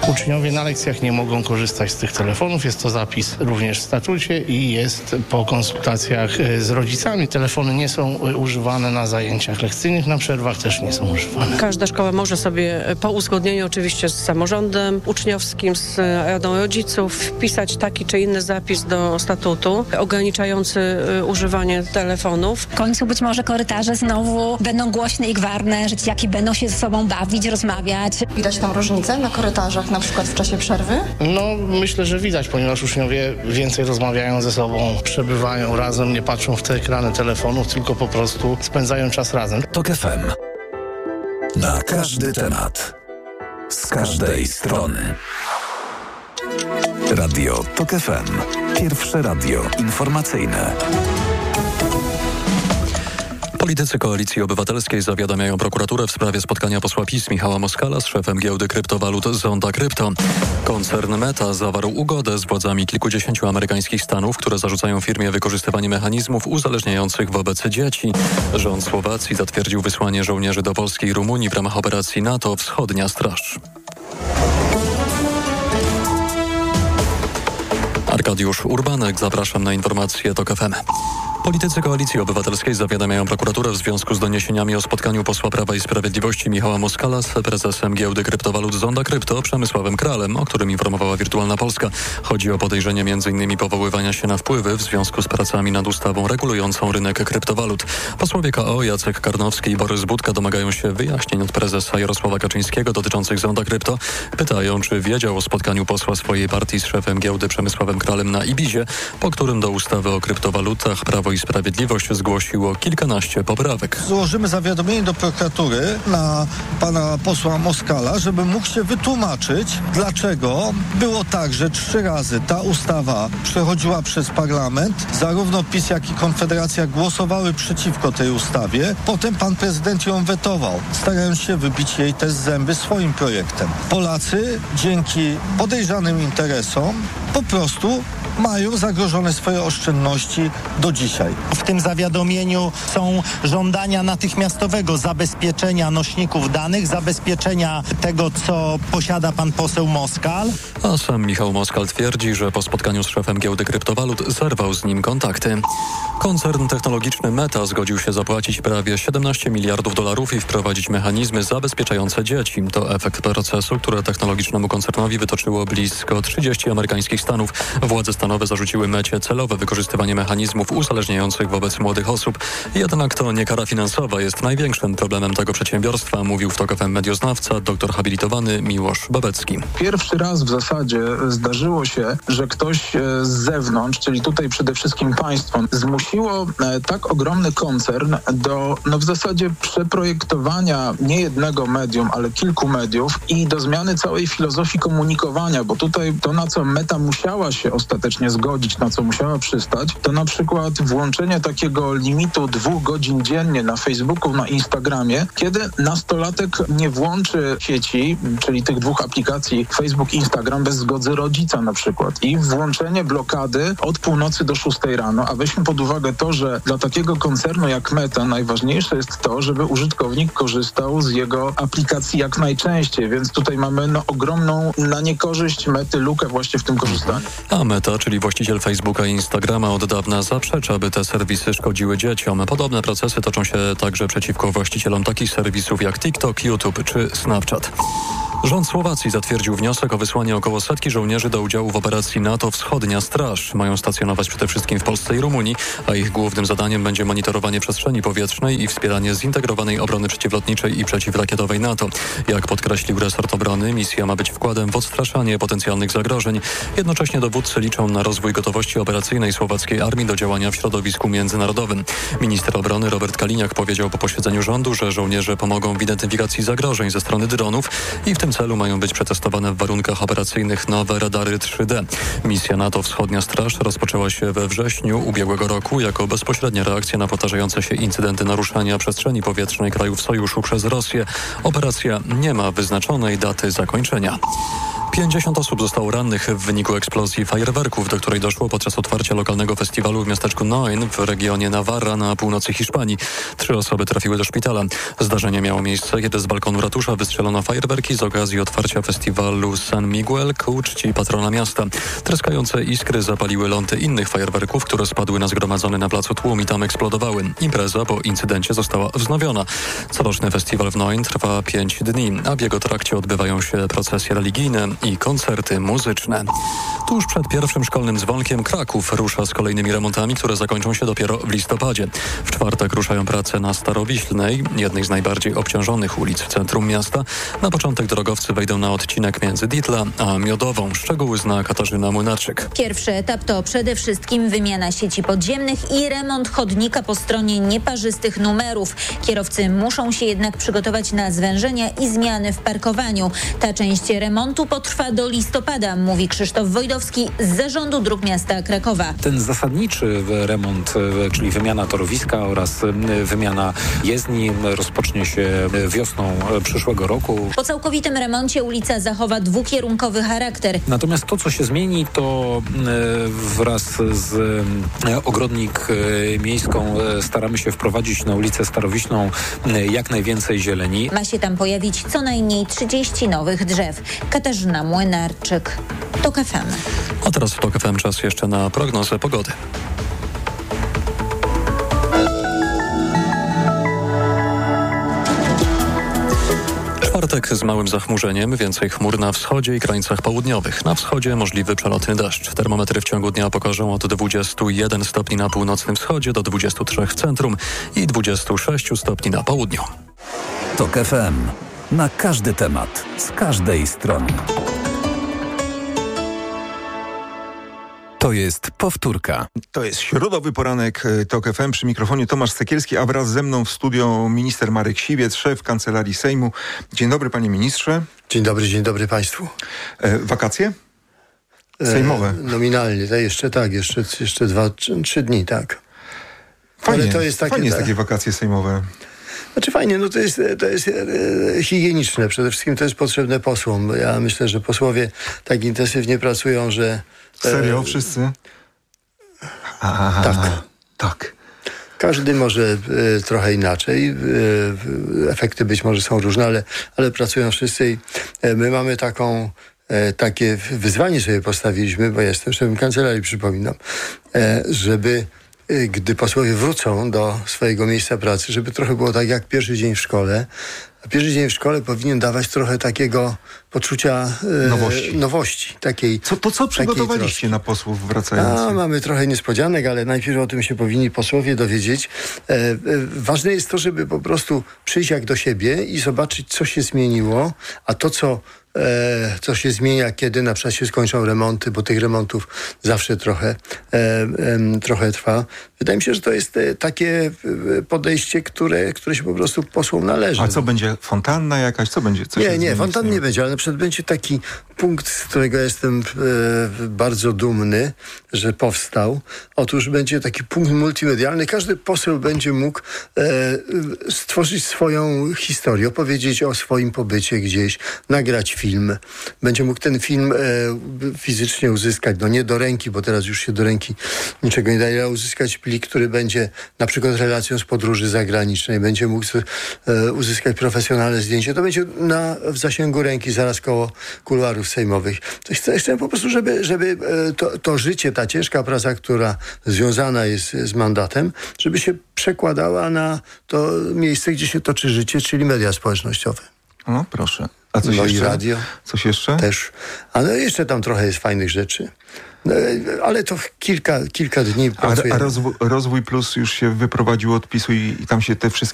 Uczniowie na lekcjach nie mogą korzystać z tych telefonów. Jest to zapis również w statucie i jest po konsultacjach z rodzicami. Telefony nie są używane na zajęciach lekcyjnych, na przerwach też nie są używane. Każda szkoła może sobie po uzgodnieniu oczywiście z samorządem uczniowskim, z Radą Rodziców wpisać taki czy inny zapis do statutu ograniczający używanie telefonów. W końcu być może korytarze znowu będą głośne i gwarne, że dzieciaki będą się ze sobą bawić, rozmawiać. Widać tam różnicę na korytarzach, na przykład w czasie przerwy? No, myślę, że widać, ponieważ uczniowie więcej rozmawiają ze sobą, przebywają razem, nie patrzą w te ekrany telefonów, tylko po prostu spędzają czas razem. TOK FM. Na każdy temat. Z każdej strony. Radio TOK FM. Pierwsze radio informacyjne. Politycy Koalicji Obywatelskiej zawiadamiają prokuraturę w sprawie spotkania posła PiS Michała Moskala z szefem giełdy kryptowalut Zonda Crypto. Koncern Meta zawarł ugodę z władzami kilkudziesięciu amerykańskich stanów, które zarzucają firmie wykorzystywanie mechanizmów uzależniających wobec dzieci. Rząd Słowacji zatwierdził wysłanie żołnierzy do Polski i Rumunii w ramach operacji NATO Wschodnia Straż. Arkadiusz Urbanek, zapraszam na informacje TOK FM. Politycy Koalicji Obywatelskiej zawiadamiają prokuraturę w związku z doniesieniami o spotkaniu posła Prawa i Sprawiedliwości Michała Moskala z prezesem giełdy kryptowalut Zonda Crypto Przemysławem Kralem, o którym informowała Wirtualna Polska. Chodzi o podejrzenie m.in. powoływania się na wpływy w związku z pracami nad ustawą regulującą rynek kryptowalut. Posłowie KO Jacek Karnowski i Borys Budka domagają się wyjaśnień od prezesa Jarosława Kaczyńskiego dotyczących Zonda Crypto. Pytają, czy wiedział o spotkaniu posła swojej partii z szefem giełdy Przemysławem Kralem na Ibizie, po którym do ustawy o kryptowalutach Prawo i Sprawiedliwość zgłosiło kilkanaście poprawek. Złożymy zawiadomienie do prokuratury na pana posła Moskala, żeby mógł się wytłumaczyć, dlaczego było tak, że 3 razy ta ustawa przechodziła przez parlament. Zarówno PiS, jak i Konfederacja głosowały przeciwko tej ustawie. Potem pan prezydent ją wetował, starając się wybić jej też zęby swoim projektem. Polacy dzięki podejrzanym interesom po prostu mają zagrożone swoje oszczędności do dzisiaj. W tym zawiadomieniu są żądania natychmiastowego zabezpieczenia nośników danych, zabezpieczenia tego, co posiada pan poseł Moskal. A sam Michał Moskal twierdzi, że po spotkaniu z szefem giełdy kryptowalut zerwał z nim kontakty. Koncern technologiczny Meta zgodził się zapłacić prawie $17 miliardów i wprowadzić mechanizmy zabezpieczające dzieci. To efekt procesu, które technologicznemu koncernowi wytoczyło blisko 30 amerykańskich stanów. Władze stanowe zarzuciły Mecie celowe wykorzystywanie mechanizmów uzależniających wobec młodych osób. Jednak to nie kara finansowa jest największym problemem tego przedsiębiorstwa, mówił w TOK FM medioznawca, doktor habilitowany Miłosz Babecki. Pierwszy raz w zasadzie zdarzyło się, że ktoś z zewnątrz, czyli tutaj przede wszystkim państwo, zmusiło tak ogromny koncern do w zasadzie przeprojektowania nie jednego medium, ale kilku mediów i do zmiany całej filozofii komunikowania, bo tutaj to, na co Meta musiała się ostatecznie zgodzić, na co musiała przystać, to na przykład włączenie takiego limitu 2 godzin dziennie na Facebooku, na Instagramie, kiedy nastolatek nie włączy sieci, czyli tych 2 aplikacji Facebook i Instagram bez zgody rodzica na przykład. I włączenie blokady od północy do 6 rano, a weźmy pod uwagę to, że dla takiego koncernu jak Meta najważniejsze jest to, żeby użytkownik korzystał z jego aplikacji jak najczęściej, więc tutaj mamy ogromną na niekorzyść Mety lukę właśnie w tym korzystaniu. A Meta, czyli właściciel Facebooka i Instagrama, od dawna zaprzecza, by te serwisy szkodziły dzieciom. Podobne procesy toczą się także przeciwko właścicielom takich serwisów jak TikTok, YouTube czy Snapchat. Rząd Słowacji zatwierdził wniosek o wysłanie około 100 żołnierzy do udziału w operacji NATO Wschodnia Straż. Mają stacjonować przede wszystkim w Polsce i Rumunii, a ich głównym zadaniem będzie monitorowanie przestrzeni powietrznej i wspieranie zintegrowanej obrony przeciwlotniczej i przeciwrakietowej NATO. Jak podkreślił resort obrony, misja ma być wkładem w odstraszanie potencjalnych zagrożeń. Jednocześnie dowódcy liczą na rozwój gotowości operacyjnej słowackiej armii do działania w środowisku międzynarodowym. Minister obrony Robert Kaliniak powiedział po posiedzeniu rządu, że żołnierze pomogą w identyfikacji zagrożeń ze strony dronów i w tym celu mają być przetestowane w warunkach operacyjnych nowe radary 3D. Misja NATO Wschodnia Straż rozpoczęła się we wrześniu ubiegłego roku jako bezpośrednia reakcja na powtarzające się incydenty naruszania przestrzeni powietrznej krajów sojuszu przez Rosję. Operacja nie ma wyznaczonej daty zakończenia. 50 osób zostało rannych w wyniku eksplozji fajerwerków, do której doszło podczas otwarcia lokalnego festiwalu w miasteczku Noin w regionie Navarra na północy Hiszpanii. 3 osoby trafiły do szpitala. Zdarzenie miało miejsce, kiedy z balkonu ratusza wystrzelono fajerwerki z okazji otwarcia festiwalu San Miguel ku czci patrona miasta. Treskające iskry zapaliły ląty innych fajerwerków, które spadły na zgromadzony na placu tłum i tam eksplodowały. Impreza po incydencie została wznowiona. Coroczny festiwal w Noin trwa 5 dni, a w jego trakcie odbywają się procesje religijne i koncerty muzyczne. Tuż przed pierwszym szkolnym dzwonkiem Kraków rusza z kolejnymi remontami, które zakończą się dopiero w listopadzie. W czwartek ruszają prace na Starowiślnej, jednej z najbardziej obciążonych ulic w centrum miasta. Na początek drogowcy wejdą na odcinek między Ditla a Miodową. Szczegóły zna Katarzyna Młynarczyk. Pierwszy etap to przede wszystkim wymiana sieci podziemnych i remont chodnika po stronie nieparzystych numerów. Kierowcy muszą się jednak przygotować na zwężenia i zmiany w parkowaniu. Ta część remontu potrwa do listopada, mówi Krzysztof Wojdowski z Zarządu Dróg Miasta Krakowa. Ten zasadniczy remont, czyli wymiana torowiska oraz wymiana jezdni rozpocznie się wiosną przyszłego roku. Po całkowitym remoncie ulica zachowa dwukierunkowy charakter. Natomiast to, co się zmieni, to wraz z Ogrodnik Miejską staramy się wprowadzić na ulicę Starowiślną jak najwięcej zieleni. Ma się tam pojawić co najmniej 30 nowych drzew. Katarzyna Młynarczyk, TOK FM. A teraz w TOK FM czas jeszcze na prognozę pogody. Czwartek z małym zachmurzeniem, więcej chmur na wschodzie i krańcach południowych. Na wschodzie możliwy przelotny deszcz. Termometry w ciągu dnia pokażą od 21 stopni na północnym wschodzie do 23 w centrum i 26 stopni na południu. TOK FM. Na każdy temat, z każdej strony. To jest powtórka. To jest środowy poranek TOK FM. Przy mikrofonie Tomasz Sekielski, a wraz ze mną w studio minister Marek Siwiec, szef Kancelarii Sejmu. Dzień dobry, panie ministrze. Dzień dobry państwu. Wakacje? Sejmowe? Nominalnie, to jeszcze 2-3 dni, tak. Fajnie, ale to jest takie wakacje sejmowe. Znaczy fajnie, no to jest higieniczne. Przede wszystkim to jest potrzebne posłom. Ja myślę, że posłowie tak intensywnie pracują, że... Serio? Wszyscy? Tak. Każdy może trochę inaczej. Efekty być może są różne, ale pracują wszyscy i my mamy takie wyzwanie sobie postawiliśmy, bo ja jestem szefem kancelarii, przypominam, żeby gdy posłowie wrócą do swojego miejsca pracy, żeby trochę było tak jak pierwszy dzień w szkole. A pierwszy dzień w szkole powinien dawać trochę takiego poczucia nowości. Co przygotowaliście na posłów wracających? Mamy trochę niespodzianek, ale najpierw o tym się powinni posłowie dowiedzieć. Ważne jest to, żeby po prostu przyjść jak do siebie i zobaczyć, co się zmieniło, a to, co się zmienia, kiedy na przykład się skończą remonty, bo tych remontów zawsze trochę trwa. Wydaje mi się, że to jest takie podejście, które się po prostu posłom należy. A co będzie? Fontanna jakaś? Co będzie? Nie, fontanny nie będzie, ale na przykład będzie taki punkt, z którego jestem bardzo dumny, że powstał. Otóż będzie taki punkt multimedialny. Każdy poseł będzie mógł stworzyć swoją historię, opowiedzieć o swoim pobycie gdzieś, nagrać film. Będzie mógł ten film fizycznie uzyskać, nie do ręki, bo teraz już się do ręki niczego nie daje, ale uzyskać plik, który będzie na przykład relacją z podróży zagranicznej. Będzie mógł uzyskać profesjonalne zdjęcie. To będzie w zasięgu ręki, zaraz koło kuluarów sejmowych. Chcę po prostu, żeby to życie, ta ciężka praca, która związana jest z mandatem, żeby się przekładała na to miejsce, gdzie się toczy życie, czyli media społecznościowe. No proszę. A coś jeszcze? I radio. Coś jeszcze? Też. Ale jeszcze tam trochę jest fajnych rzeczy. Ale to kilka dni pracujemy. A Rozwój Plus już się wyprowadził od PiS-u i tam się te wszystkie